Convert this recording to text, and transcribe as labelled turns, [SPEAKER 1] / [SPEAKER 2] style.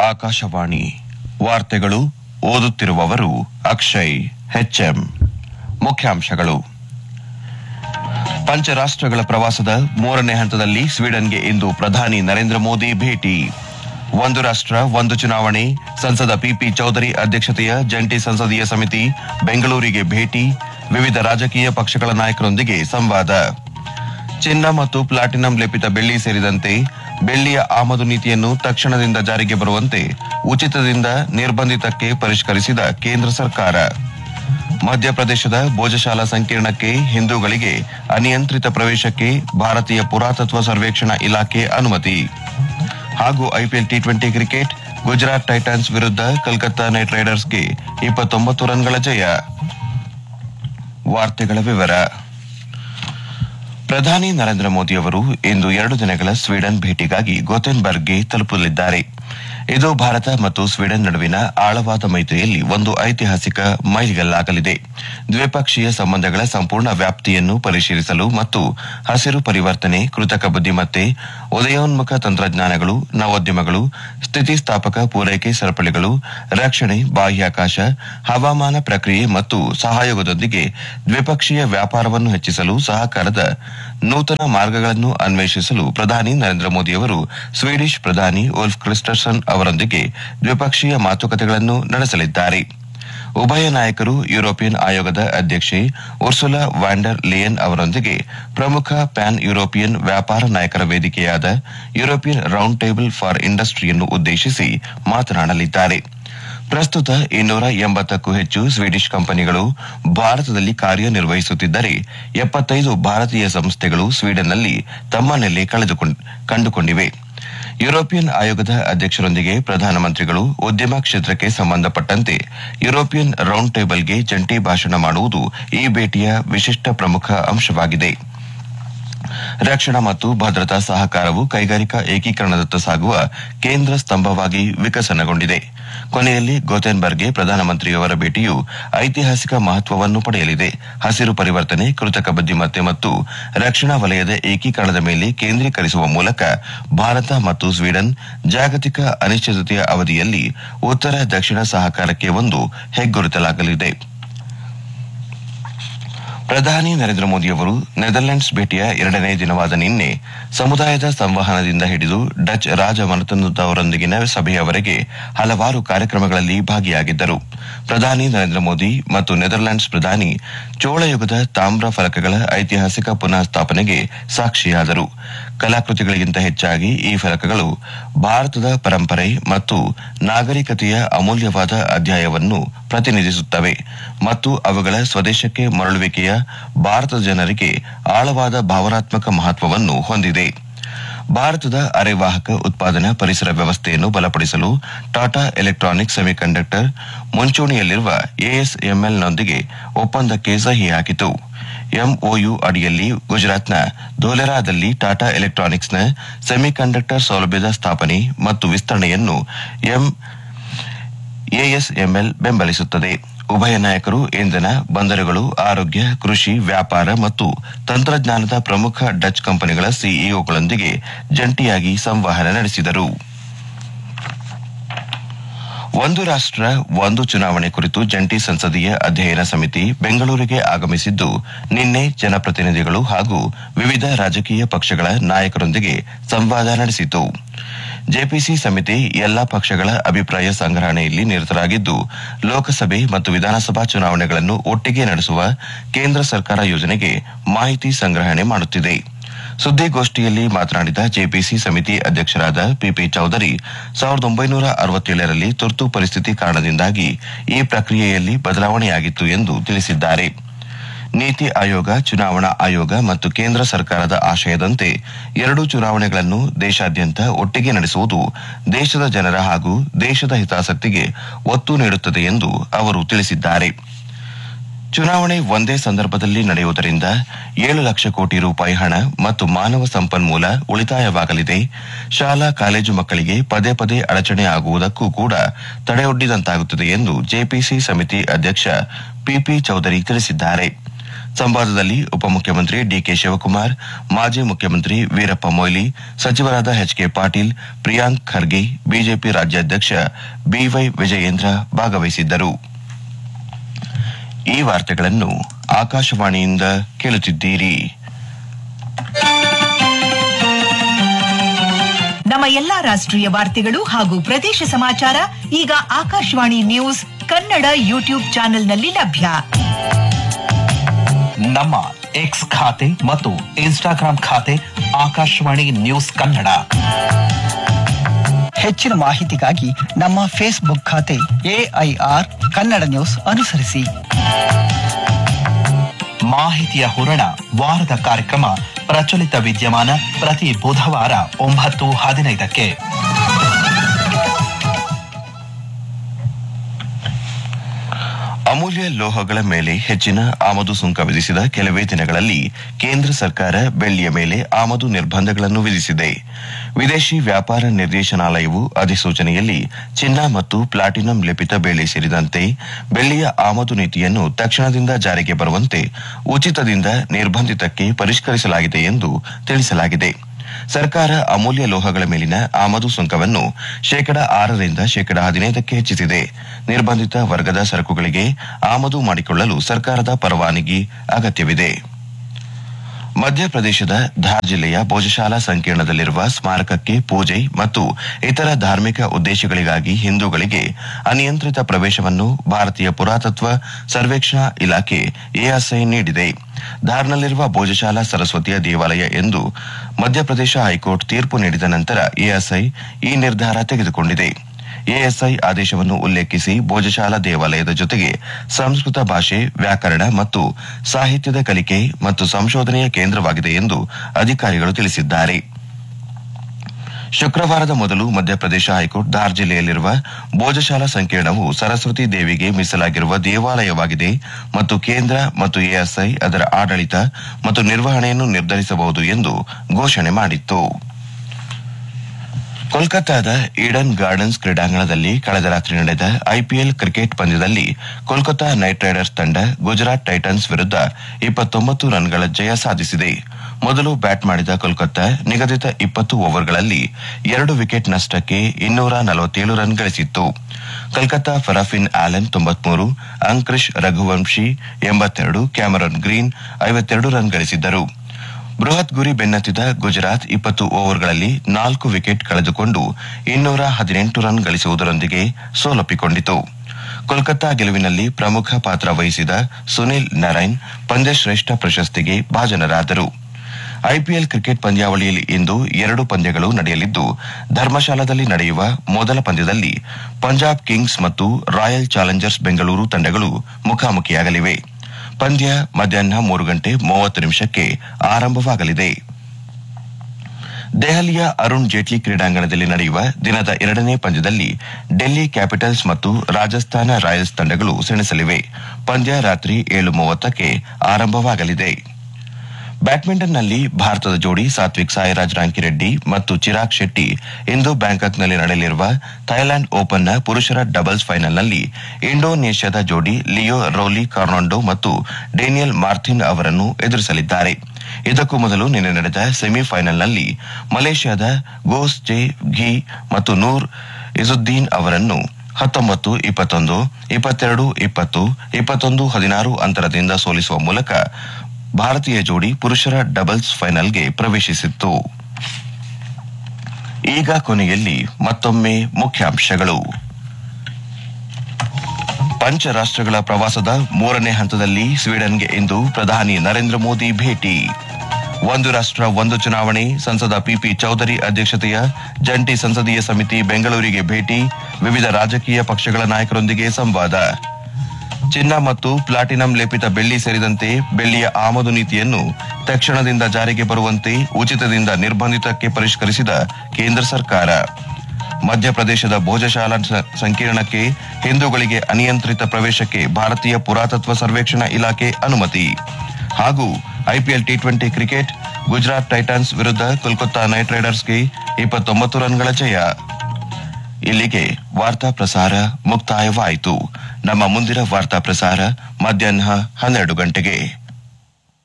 [SPEAKER 1] ಆಕಾಶವಾಣಿ ವಾರ್ತೆಗಳು ಓದುತ್ತಿರುವವರು ಅಕ್ಷಯ್ ಹೆಚ್ಎಂ. ಮುಖ್ಯಾಂಶಗಳು. ಪಂಚರಾಷ್ಟ್ರಗಳ ಪ್ರವಾಸದ 3ನೇ ಹಂತದಲ್ಲಿ ಸ್ವೀಡನ್ಗೆ ಇಂದು ಪ್ರಧಾನಿ ನರೇಂದ್ರ ಮೋದಿ ಭೇಟಿ. ಒಂದು ರಾಷ್ಟ್ರ ಒಂದು ಚುನಾವಣೆ ಸಂಸದ ಪಿಪಿ ಚೌಧರಿ ಅಧ್ಯಕ್ಷತೆಯ ಜಂಟಿ ಸಂಸದೀಯ ಸಮಿತಿ ಬೆಂಗಳೂರಿಗೆ ಭೇಟಿ. ವಿವಿಧ ರಾಜಕೀಯ ಪಕ್ಷಗಳ ನಾಯಕರೊಂದಿಗೆ ಸಂವಾದ. ಚಿನ್ನ ಮತ್ತು ಪ್ಲಾಟಿನಂ ಲೇಪಿತ ಬೆಳ್ಳಿ ಸೇರಿದಂತೆ ಬೆಳ್ಳಿಯ ಆಮದು ನೀತಿಯನ್ನು ತಕ್ಷಣದಿಂದ ಜಾರಿಗೆ ಬರುವಂತೆ ಉಚಿತದಿಂದ ನಿರ್ಬಂಧಿತಕ್ಕೆ ಪರಿಷ್ಕರಿಸಿದ ಕೇಂದ್ರ ಸರ್ಕಾರ. ಮಧ್ಯಪ್ರದೇಶದ ಭೋಜಶಾಲಾ ಸಂಕೀರ್ಣಕ್ಕೆ ಹಿಂದೂಗಳಿಗೆ ಅನಿಯಂತ್ರಿತ ಪ್ರವೇಶಕ್ಕೆ ಭಾರತೀಯ ಪುರಾತತ್ವ ಸರ್ವೇಕ್ಷಣಾ ಇಲಾಖೆ ಅನುಮತಿ. ಹಾಗೂ IPL T20 cricket Gujarat Titans ವಿರುದ್ಧ ಕೋಲ್ಕತ್ತಾ ನೈಟ್ ರೈಡರ್ಸ್ಗೆ 29 ರನ್ಗಳ ಜಯ. ವಾರ್ತೆಗಳ ವಿವರ. ಪ್ರಧಾನಿ ನರೇಂದ್ರ ಮೋದಿ ಅವರು ಇಂದು 2 ದಿನಗಳ ಸ್ವೀಡನ್ ಭೇಟಿಗಾಗಿ ಗೊಥೆನ್ಬರ್ಗ್ಗೆ ತಲುಪಲಿದ್ದಾರೆ. ಇದು ಭಾರತ ಮತ್ತು ಸ್ವೀಡನ್ ನಡುವಿನ ಆಳವಾದ ಮೈತ್ರಿಯಲ್ಲಿ ಒಂದು ಐತಿಹಾಸಿಕ ಮೈಲಿಗಲ್ಲಾಗಲಿದೆ. ದ್ವಿಪಕ್ಷೀಯ ಸಂಬಂಧಗಳ ಸಂಪೂರ್ಣ ವ್ಯಾಪ್ತಿಯನ್ನು ಪರಿಶೀಲಿಸಲು ಮತ್ತು ಹಸಿರು ಪರಿವರ್ತನೆ, ಕೃತಕ ಬುದ್ದಿಮತ್ತೆ, ಉದಯೋನ್ಮುಖ ತಂತ್ರಜ್ಞಾನಗಳು, ನವೋದ್ಯಮಗಳು, ಸ್ಥಿತಿಸ್ಥಾಪಕ ಪೂರೈಕೆ ಸರಪಳಿಗಳು, ರಕ್ಷಣೆ, ಬಾಹ್ಯಾಕಾಶ, ಹವಾಮಾನ ಪ್ರಕ್ರಿಯೆ ಮತ್ತು ಸಹಯೋಗದೊಂದಿಗೆ ದ್ವಿಪಕ್ಷೀಯ ವ್ಯಾಪಾರವನ್ನು ಹೆಚ್ಚಿಸಲು ಸಹಕಾರದ ನೂತನ ಮಾರ್ಗಗಳನ್ನು ಅನ್ವೇಷಿಸಲು ಪ್ರಧಾನಿ ನರೇಂದ್ರ ಮೋದಿ ಅವರು ಸ್ವೀಡಿಷ್ ಪ್ರಧಾನಿ ಉಲ್ಫ್ ಕ್ರಿಸ್ಟರ್ಸನ್ ಅವರೊಂದಿಗೆ ದ್ವಿಪಕ್ಷೀಯ ಮಾತುಕತೆಗಳನ್ನು ನಡೆಸಲಿದ್ದಾರೆ. ಉಭಯ ನಾಯಕರು ಯುರೋಪಿಯನ್ ಆಯೋಗದ ಅಧ್ಯಕ್ಷೆ ಉರ್ಸುಲಾ ವ್ಯಾನ್ ಲೇಯನ್ ಅವರೊಂದಿಗೆ ಪ್ರಮುಖ ಪ್ಯಾನ್ ಯುರೋಪಿಯನ್ ವ್ಯಾಪಾರ ನಾಯಕರ ವೇದಿಕೆಯಾದ ಯುರೋಪಿಯನ್ ರೌಂಡ್ ಟೇಬಲ್ ಫಾರ್ ಇಂಡಸ್ಟ್ರಿಯನ್ನು ಉದ್ದೇಶಿಸಿ ಮಾತನಾಡಲಿದ್ದಾರೆ. ಪ್ರಸ್ತುತ 280ಕ್ಕೂ ಹೆಚ್ಚು ಸ್ವೀಡಿಷ್ ಕಂಪನಿಗಳು ಭಾರತದಲ್ಲಿ ಕಾರ್ಯನಿರ್ವಹಿಸುತ್ತಿದ್ದರೆ 75 ಭಾರತೀಯ ಸಂಸ್ಥೆಗಳು ಸ್ವೀಡನ್ನಲ್ಲಿ ತಮ್ಮ ನೆಲೆ ಕಂಡುಕೊಂಡಿವೆ. ಯುರೋಪಿಯನ್ ಆಯೋಗದ ಅಧ್ಯಕ್ಷರೊಂದಿಗೆ ಪ್ರಧಾನಮಂತ್ರಿಗಳು ಉದ್ಯಮ ಕ್ಷೇತ್ರಕ್ಕೆ ಸಂಬಂಧಪಟ್ಟಂತೆ ಯುರೋಪಿಯನ್ ರೌಂಡ್ ಟೇಬಲ್ಗೆ ಜಂಟಿ ಭಾಷಣ ಮಾಡುವುದು ಈ ಭೇಟಿಯ ವಿಶಿಷ್ಟ ಪ್ರಮುಖ ಅಂಶವಾಗಿದೆ. ರಕ್ಷಣಾ ಮತ್ತು ಭದ್ರತಾ ಸಹಕಾರವು ಕೈಗಾರಿಕಾ ಏಕೀಕರಣದತ್ತ ಸಾಗುವ ಕೇಂದ್ರ ಸ್ತಂಭವಾಗಿ ವಿಕಸನಗೊಂಡಿದೆ. ಕೊನೆಯಲ್ಲಿ ಗೊಥೆನ್ಬರ್ಗ್ಗೆ ಪ್ರಧಾನಮಂತ್ರಿಯವರ ಭೇಟಿಯು ಐತಿಹಾಸಿಕ ಮಹತ್ವವನ್ನು ಪಡೆಯಲಿದೆ. ಹಸಿರು ಪರಿವರ್ತನೆ, ಕೃತಕ ಬುದ್ದಿಮತ್ತೆ ಮತ್ತು ರಕ್ಷಣಾ ವಲಯದ ಏಕೀಕರಣದ ಮೇಲೆ ಕೇಂದ್ರೀಕರಿಸುವ ಮೂಲಕ ಭಾರತ ಮತ್ತು ಸ್ವೀಡನ್ ಜಾಗತಿಕ ಅನಿಶ್ಚಿತತೆಯ ಅವಧಿಯಲ್ಲಿ ಉತ್ತರ ದಕ್ಷಿಣ ಸಹಕಾರಕ್ಕೆ ಒಂದು ಹೆಗ್ಗುರುತಾಗಲಿದೆ. ಪ್ರಧಾನಿ ನರೇಂದ್ರ ಮೋದಿ ಅವರು ನೆದರ್ಲೆಂಡ್ಸ್ ಭೇಟಿಯ 2ನೇ ದಿನವಾದ ನಿನ್ನೆ ಸಮುದಾಯದ ಸಂವಹನದಿಂದ ಹಿಡಿದು ಡಚ್ ರಾಜಮನೆತನದವರೊಂದಿಗಿನ ಸಭೆಯವರೆಗೆ ಹಲವಾರು ಕಾರ್ಯಕ್ರಮಗಳಲ್ಲಿ ಭಾಗಿಯಾಗಿದ್ದರು. ಪ್ರಧಾನಿ ನರೇಂದ್ರ ಮೋದಿ ಮತ್ತು ನೆದರ್ಲೆಂಡ್ಸ್ ಪ್ರಧಾನಿ ಚೋಳಯುಗದ ತಾಮ್ರ ಫಲಕಗಳ ಐತಿಹಾಸಿಕ ಪುನಃ ಸ್ಥಾಪನೆಗೆ ಸಾಕ್ಷಿಯಾದರು. ಕಲಾಕೃತಿಗಳಿಗಿಂತ ಹೆಚ್ಚಾಗಿ ಈ ಫಲಕಗಳು ಭಾರತದ ಪರಂಪರೆ ಮತ್ತು ನಾಗರಿಕತೆಯ ಅಮೂಲ್ಯವಾದ ಅಧ್ಯಾಯವನ್ನು ಪ್ರತಿನಿಧಿಸುತ್ತವೆ ಮತ್ತು ಅವುಗಳ ಸ್ವದೇಶಕ್ಕೆ ಮರಳುವಿಕೆಯ ಭಾರತದ ಜನರಿಗೆ ಆಳವಾದ ಭಾವನಾತ್ಮಕ ಮಹತ್ವವನ್ನು ಹೊಂದಿದೆ. ಭಾರತದ ಅರೆವಾಹಕ ಉತ್ಪಾದನಾ ಪರಿಸರ ವ್ಯವಸ್ಥೆಯನ್ನು ಬಲಪಡಿಸಲು ಟಾಟಾ ಎಲೆಕ್ಟ್ರಾನಿಕ್ಸ್ ಸೆಮಿಕಂಡಕ್ಟರ್ ಮುಂಚೂಣಿಯಲ್ಲಿರುವ ಎಎಸ್ಎಂಎಲ್ನೊಂದಿಗೆ ಒಪ್ಪಂದಕ್ಕೆ ಸಹಿ ಹಾಕಿತು. ಎಂಒಯು ಅಡಿಯಲ್ಲಿ ಗುಜರಾತ್ನ ಧೋಲೆರಾದಲ್ಲಿ ಟಾಟಾ ಎಲೆಕ್ಟ್ರಾನಿಕ್ಸ್ನ ಸೆಮಿಕಂಡಕ್ಟರ್ ಸೌಲಭ್ಯದ ಸ್ಥಾಪನೆ ಮತ್ತು ವಿಸ್ತರಣೆಯನ್ನು ಎಎಸ್ಎಂಎಲ್ ಬೆಂಬಲಿಸುತ್ತದೆ. ಉಭಯ ನಾಯಕರು ಇಂಧನ, ಬಂದರುಗಳು, ಆರೋಗ್ಯ, ಕೃಷಿ, ವ್ಯಾಪಾರ ಮತ್ತು ತಂತ್ರಜ್ಞಾನದ ಪ್ರಮುಖ ಡಚ್ ಕಂಪನಿಗಳ ಸಿಇಒಗಳೊಂದಿಗೆ ಜಂಟಿಯಾಗಿ ಸಂವಹನ ನಡೆಸಿದರು. ಒಂದು ರಾಷ್ಟ್ರ ಒಂದು ಚುನಾವಣೆ ಕುರಿತು ಜಂಟಿ ಸಂಸದೀಯ ಅಧ್ಯಯನ ಸಮಿತಿ ಬೆಂಗಳೂರಿಗೆ ಆಗಮಿಸಿದ್ದು, ನಿನ್ನೆ ಜನಪ್ರತಿನಿಧಿಗಳು ಹಾಗೂ ವಿವಿಧ ರಾಜಕೀಯ ಪಕ್ಷಗಳ ನಾಯಕರೊಂದಿಗೆ ಸಂವಾದ ನಡೆಸಿತು. ಜೆಪಿಸಿ ಸಮಿತಿ ಎಲ್ಲಾ ಪಕ್ಷಗಳ ಅಭಿಪ್ರಾಯ ಸಂಗ್ರಹಣೆಯಲ್ಲಿ ನಿರತರಾಗಿದ್ದು, ಲೋಕಸಭೆ ಮತ್ತು ವಿಧಾನಸಭಾ ಚುನಾವಣೆಗಳನ್ನು ಒಟ್ಟಿಗೆ ನಡೆಸುವ ಕೇಂದ್ರ ಸರ್ಕಾರ ಯೋಜನೆಗೆ ಮಾಹಿತಿ ಸಂಗ್ರಹಣೆ ಮಾಡುತ್ತಿದೆ. ಸುದ್ದಿಗೋಷ್ಠಿಯಲ್ಲಿ ಮಾತನಾಡಿದ ಜೆಪಿಸಿ ಸಮಿತಿ ಅಧ್ಯಕ್ಷರಾದ ಪಿಪಿ ಚೌಧರಿ 1967ರಲ್ಲಿ ತುರ್ತು ಪರಿಸ್ಥಿತಿ ಕಾರಣದಿಂದಾಗಿ ಈ ಪ್ರಕ್ರಿಯೆಯಲ್ಲಿ ಬದಲಾವಣೆಯಾಗಿತ್ತು ಎಂದು ತಿಳಿಸಿದ್ದಾರೆ. ನೀತಿ ಆಯೋಗ, ಚುನಾವಣಾ ಆಯೋಗ ಮತ್ತು ಕೇಂದ್ರ ಸರ್ಕಾರದ ಆಶಯದಂತೆ 2 ಚುನಾವಣೆಗಳನ್ನು ದೇಶಾದ್ಯಂತ ಒಟ್ಟಿಗೆ ನಡೆಸುವುದು ದೇಶದ ಜನರ ಹಾಗೂ ದೇಶದ ಹಿತಾಸಕ್ತಿಗೆ ಒತ್ತು ನೀಡುತ್ತದೆ ಎಂದು ಅವರು ತಿಳಿಸಿದ್ದಾರೆ. ಚುನಾವಣೆ ಒಂದೇ ಸಂದರ್ಭದಲ್ಲಿ ನಡೆಯುವುದರಿಂದ 7 ಲಕ್ಷ ಕೋಟಿ ರೂಪಾಯಿ ಹಣ ಮತ್ತು ಮಾನವ ಸಂಪನ್ಮೂಲ ಉಳಿತಾಯವಾಗಲಿದೆ. ಶಾಲಾ ಕಾಲೇಜು ಮಕ್ಕಳಿಗೆ ಪದೇ ಪದೇ ಅಡಚಣೆ ಆಗುವುದಕ್ಕೂ ಕೂಡ ತಡೆಯೊಡ್ಡಿದಂತಾಗುತ್ತದೆ ಎಂದು ಜೆಪಿಸಿ ಸಮಿತಿ ಅಧ್ಯಕ್ಷ ಪಿಪಿ ಚೌಧರಿ ತಿಳಿಸಿದ್ದಾರೆ. ಸಂವಾದದಲ್ಲಿ ಉಪಮುಖ್ಯಮಂತ್ರಿ ಡಿಕೆ ಶಿವಕುಮಾರ್, ಮಾಜಿ ಮುಖ್ಯಮಂತ್ರಿ ವೀರಪ್ಪ ಮೊಯ್ಲಿ, ಸಚಿವರಾದ ಎಚ್ಕೆ ಪಾಟೀಲ್, ಪ್ರಿಯಾಂಕ್ ಖರ್ಗೆ, ಬಿಜೆಪಿ ರಾಜ್ಯಾಧ್ಯಕ್ಷ ಬಿವೈ ವಿಜಯೇಂದ್ರ ಭಾಗವಹಿಸಿದ್ದರು. ಈ ವಾರ್ತೆಗಳನ್ನು ಆಕಾಶವಾಣಿಯಿಂದ ಕೇಳುತ್ತಿದ್ದೀರಿ.
[SPEAKER 2] ನಮ್ಮ ಎಲ್ಲಾ ರಾಷ್ಟ್ರೀಯ ವಾರ್ತೆಗಳು ಹಾಗೂ ಪ್ರದೇಶ ಸಮಾಚಾರ ಈಗ ಆಕಾಶವಾಣಿ ನ್ಯೂಸ್ ಕನ್ನಡ ಯೂಟ್ಯೂಬ್ ಚಾನೆಲ್ನಲ್ಲಿ ಲಭ್ಯ.
[SPEAKER 3] ನಮ್ಮ ಎಕ್ಸ್ ಖಾತೆ ಮತ್ತು ಇನ್ಸ್ಟಾಗ್ರಾಂ ಖಾತೆ ಆಕಾಶವಾಣಿ ನ್ಯೂಸ್ ಕನ್ನಡ.
[SPEAKER 4] ಹೆಚ್ಚಿನ ಮಾಹಿತಿಗಾಗಿ ನಮ್ಮ ಫೇಸ್ಬುಕ್ ಖಾತೆ AIR ಕನ್ನಡ ನ್ಯೂಸ್ ಅನುಸರಿಸಿ.
[SPEAKER 3] ಮಾಹಿತಿಯ ಹೂರಣ ವಾರದ ಕಾರ್ಯಕ್ರಮ ಪ್ರಚಲಿತ ವಿದ್ಯಮಾನ ಪ್ರತಿ ಬುಧವಾರ 9:15ಕ್ಕೆ.
[SPEAKER 1] ಅಮೂಲ್ಯ ಲೋಹಗಳ ಮೇಲೆ ಹೆಚ್ಚಿನ ಆಮದು ಸುಂಕ ವಿಧಿಸಿದ ಕೆಲವೇ ದಿನಗಳಲ್ಲಿ ಕೇಂದ್ರ ಸರ್ಕಾರ ಬೆಳ್ಳಿಯ ಮೇಲೆ ಆಮದು ನಿರ್ಬಂಧಗಳನ್ನು ವಿಧಿಸಿದೆ. ವಿದೇಶಿ ವ್ಯಾಪಾರ ನಿರ್ದೇಶನಾಲಯವು ಅಧಿಸೂಚನೆಯಲ್ಲಿ ಚಿನ್ನ ಮತ್ತು ಪ್ಲಾಟಿನಂ ಲೇಪಿತ ಬೆಳ್ಳಿ ಸೇರಿದಂತೆ ಬೆಳ್ಳಿಯ ಆಮದು ನೀತಿಯನ್ನು ತಕ್ಷಣದಿಂದ ಜಾರಿಗೆ ಬರುವಂತೆ ಉಚಿತದಿಂದ ನಿರ್ಬಂಧಿತಕ್ಕೆ ಪರಿಷ್ಕರಿಸಲಾಗಿದೆ ಎಂದು ತಿಳಿಸಲಾಗಿದೆ. ಸರ್ಕಾರ ಅಮೂಲ್ಯ ಲೋಹಗಳ ಮೇಲಿನ ಆಮದು ಸುಂಕವನ್ನು 6% 15% ಹೆಚ್ಚಿಸಿದೆ. ನಿರ್ಬಂಧಿತ ವರ್ಗದ ಸರಕುಗಳಿಗೆ ಆಮದು ಮಾಡಿಕೊಳ್ಳಲು ಸರ್ಕಾರದ ಪರವಾನಗಿ ಅಗತ್ಯವಿದೆ. ಮಧ್ಯಪ್ರದೇಶದ ಧಾರ್ ಜಿಲ್ಲೆಯ ಭೋಜಶಾಲಾ ಸಂಕೀರ್ಣದಲ್ಲಿರುವ ಸ್ಮಾರಕಕ್ಕೆ ಪೂಜೆ ಮತ್ತು ಇತರ ಧಾರ್ಮಿಕ ಉದ್ದೇಶಗಳಿಗಾಗಿ ಹಿಂದೂಗಳಿಗೆ ಅನಿಯಂತ್ರಿತ ಪ್ರವೇಶವನ್ನು ಭಾರತೀಯ ಪುರಾತತ್ವ ಸರ್ವೇಕ್ಷಣಾ ಇಲಾಖೆ ಎಎಸ್ಐ ನೀಡಿದೆ. ಧಾರ್ನಲ್ಲಿರುವ ಭೋಜಶಾಲಾ ಸರಸ್ವತಿಯ ದೇವಾಲಯ ಎಂದು ಮಧ್ಯಪ್ರದೇಶ ಹೈಕೋರ್ಟ್ ತೀರ್ಪು ನೀಡಿದ ನಂತರ ಎಎಸ್ಐ ಈ ನಿರ್ಧಾರ ತೆಗೆದುಕೊಂಡಿದೆ. ಎಎಸ್ಐ ಆದೇಶವನ್ನು ಉಲ್ಲೇಖಿಸಿ ಭೋಜಶಾಲಾ ದೇವಾಲಯದ ಜೊತೆಗೆ ಸಂಸ್ಕೃತ ಭಾಷೆ, ವ್ಯಾಕರಣ ಮತ್ತು ಸಾಹಿತ್ಯದ ಕಲಿಕೆ ಮತ್ತು ಸಂಶೋಧನೆಯ ಕೇಂದ್ರವಾಗಿದೆ ಎಂದು ಅಧಿಕಾರಿಗಳು ತಿಳಿಸಿದ್ದಾರೆ. ಶುಕ್ರವಾರದ ಮೊದಲು ಮಧ್ಯಪ್ರದೇಶ ಹೈಕೋರ್ಟ್ ಧಾರ್ ಜಿಲ್ಲೆಯಲ್ಲಿರುವ ಭೋಜಶಾಲಾ ಸಂಕೀರ್ಣವು ಸರಸ್ವತಿ ದೇವಿಗೆ ಮೀಸಲಾಗಿರುವ ದೇವಾಲಯವಾಗಿದೆ ಮತ್ತು ಕೇಂದ್ರ ಮತ್ತು ಎಎಸ್ಐ ಅದರ ಆಡಳಿತ ಮತ್ತು ನಿರ್ವಹಣೆಯನ್ನು ನಿರ್ಧರಿಸಬಹುದು ಎಂದು ಘೋಷಣೆ ಮಾಡಿತ್ತು. ಕೋಲ್ಕತ್ತಾದ ಈಡನ್ ಗಾರ್ಡನ್ಸ್ ಕ್ರೀಡಾಂಗಣದಲ್ಲಿ ಕಳೆದ ರಾತ್ರಿ ನಡೆದ ಐಪಿಎಲ್ ಕ್ರಿಕೆಟ್ ಪಂದ್ಯದಲ್ಲಿ ಕೋಲ್ಕತ್ತಾ ನೈಟ್ ರೈಡರ್ಸ್ ತಂಡ ಗುಜರಾತ್ ಟೈಟನ್ಸ್ ವಿರುದ್ಧ 29 ರನ್ಗಳ ಜಯ ಸಾಧಿಸಿದೆ. ಮೊದಲು ಬ್ಯಾಟ್ ಮಾಡಿದ ಕೋಲ್ಕತ್ತಾ ನಿಗದಿತ 20 ಓವರ್ಗಳಲ್ಲಿ 2 ವಿಕೆಟ್ ನಷ್ಟಕ್ಕೆ 247 run ಗಳಿಸಿತ್ತು. Kolkata ಫರಾಫಿನ್ Alan 93, ಅಂಕ್ರಿಶ್ Raghuvanshi 82, Cameron green 52 run ಗಳಿಸಿದ್ದರು. ಬೃಹತ್ ಗುರಿ ಬೆನ್ನತ್ತಿದ ಗುಜರಾತ್ 20 ಓವರ್ಗಳಲ್ಲಿ 4 ವಿಕೆಟ್ ಕಳೆದುಕೊಂಡು 218 ರನ್ ಗಳಿಸುವುದರೊಂದಿಗೆ ಸೋಲೊಪ್ಪಿಕೊಂಡಿತು. ಕೋಲ್ಕತ್ತಾ ಗೆಲುವಿನಲ್ಲಿ ಪ್ರಮುಖ ಪಾತ್ರ ವಹಿಸಿದ ಸುನಿಲ್ ನರೈನ್ ಪಂದ್ಯಶ್ರೇಷ್ಠ ಪ್ರಶಸ್ತಿಗೆ ಭಾಜನರಾದರು. ಐಪಿಎಲ್ ಕ್ರಿಕೆಟ್ ಪಂದ್ಯಾವಳಿಯಲ್ಲಿ ಇಂದು 2 ಪಂದ್ಯಗಳು ನಡೆಯಲಿದ್ದು, ಧರ್ಮಶಾಲಾದಲ್ಲಿ ನಡೆಯುವ ಮೊದಲ ಪಂದ್ಯದಲ್ಲಿ ಪಂಜಾಬ್ ಕಿಂಗ್ಸ್ ಮತ್ತು ರಾಯಲ್ ಚಾಲೆಂಜರ್ಸ್ ಬೆಂಗಳೂರು ತಂಡಗಳು ಮುಖಾಮುಖಿಯಾಗಲಿವೆ. ಪಂದ್ಯ ಮಧ್ಯಾಹ್ನ 3:30 ಆರಂಭವಾಗಲಿದೆ. ದೆಹಲಿಯ ಅರುಣ್ ಜೇಟ್ಲಿ ಕ್ರೀಡಾಂಗಣದಲ್ಲಿ ನಡೆಯುವ ದಿನದ 2ನೇ ಪಂದ್ಯದಲ್ಲಿ ಡೆಲ್ಲಿ ಕ್ಯಾಪಿಟಲ್ಸ್ ಮತ್ತು ರಾಜಸ್ಥಾನ ರಾಯಲ್ಸ್ ತಂಡಗಳು ಸೆಣಸಲಿವೆ. ಪಂದ್ಯ ರಾತ್ರಿ 7:30 ಆರಂಭವಾಗಲಿದೆ. ಬ್ಯಾಡ್ಮಿಂಟನ್ನಲ್ಲಿ ಭಾರತದ ಜೋಡಿ ಸಾತ್ವಿಕ್ ಸಾಯಿರಾಜ್ ರಾಂಕಿರೆಡ್ಡಿ ಮತ್ತು ಚಿರಾಗ್ ಶೆಟ್ಟಿ ಇಂದು ಬ್ಯಾಂಕಾಕ್ನಲ್ಲಿ ನಡೆಯಲಿರುವ ಥೈಲ್ಯಾಂಡ್ ಓಪನ್ನ ಪುರುಷರ ಡಬಲ್ಸ್ ಫೈನಲ್ನಲ್ಲಿ ಇಂಡೋನೇಷ್ಯಾದ ಜೋಡಿ ಲಿಯೋ ರೋಲಿ ಕಾರ್ನಾಂಡೋ ಮತ್ತು ಡೇನಿಯಲ್ ಮಾರ್ಥಿನ್ ಅವರನ್ನು ಎದುರಿಸಲಿದ್ದಾರೆ. ಇದಕ್ಕೂ ಮೊದಲು ನಿನ್ನೆ ನಡೆದ ಸೆಮಿಫೈನಲ್ನಲ್ಲಿ ಮಲೇಷ್ಯಾದ ಗೋಸ್ ಜೆ ಘಿ ಮತ್ತು ನೂರ್ ಇಜುದ್ದೀನ್ ಅವರನ್ನು 19-21, 22-20, 21-16 ಅಂತರದಿಂದ ಸೋಲಿಸುವ ಮೂಲಕ ಭಾರತೀಯ ಜೋಡಿ ಪುರುಷರ ಡಬಲ್ಸ್ ಫೈನಲ್ಗೆ ಪ್ರವೇಶಿಸಿತ್ತು. ಈಗ ಕೊನೆಯಲ್ಲಿ ಮತ್ತೊಮ್ಮೆ ಮುಖ್ಯಾಂಶಗಳು. ಪಂಚರಾಷ್ಟ್ರಗಳ ಪ್ರವಾಸದ 3ನೇ ಹಂತದಲ್ಲಿ ಸ್ವೀಡನ್ಗೆ ಇಂದು ಪ್ರಧಾನಿ ನರೇಂದ್ರ ಮೋದಿ ಭೇಟಿ. ಒಂದು ರಾಷ್ಟ್ರ ಒಂದು ಚುನಾವಣೆ ಸಂಸದ ಪಿಪಿ ಚೌಧರಿ ಅಧ್ಯಕ್ಷತೆಯ ಜಂಟಿ ಸಂಸದೀಯ ಸಮಿತಿ ಬೆಂಗಳೂರಿಗೆ ಭೇಟಿ, ವಿವಿಧ ರಾಜಕೀಯ ಪಕ್ಷಗಳ ನಾಯಕರೊಂದಿಗೆ ಸಂವಾದ. ಚಿನ್ನ ಮತ್ತು ಪ್ಲಾಟಿನಂ ಲೇಪಿತ ಬೆಳ್ಳಿ ಸೇರಿದಂತೆ ಬೆಳ್ಳಿಯ ಆಮದು ನೀತಿಯನ್ನು ತಕ್ಷಣದಿಂದ ಜಾರಿಗೆ ಬರುವಂತೆ ಉಚಿತದಿಂದ ನಿರ್ಬಂಧಿತಕ್ಕೆ ಪರಿಷ್ಕರಿಸಿದ ಕೇಂದ್ರ ಸರ್ಕಾರ. ಮಧ್ಯಪ್ರದೇಶದ ಭೋಜಶಾಲಾ ಸಂಕೀರ್ಣಕ್ಕೆ ಹಿಂದೂಗಳಿಗೆ ಅನಿಯಂತ್ರಿತ ಪ್ರವೇಶಕ್ಕೆ ಭಾರತೀಯ ಪುರಾತತ್ವ ಸರ್ವೇಕ್ಷಣಾ ಇಲಾಖೆ ಅನುಮತಿ. ಹಾಗೂ IPL T20 cricket Gujarat Titans ವಿರುದ್ಧ ಕೋಲ್ಕತ್ತಾ ನೈಟ್ ರೈಡರ್ಸ್ಗೆ 29 ರನ್ಗಳ ಜಯ. ಇಲ್ಲಿಗೆ ವಾರ್ತಾ ಪ್ರಸಾರ ಮುಕ್ತಾಯವಾಯಿತು. ನಮ್ಮ ಮುಂದಿನ ವಾರ್ತಾ ಪ್ರಸಾರ ಮಧ್ಯಾಹ್ನ 12 ಗಂಟೆಗೆ.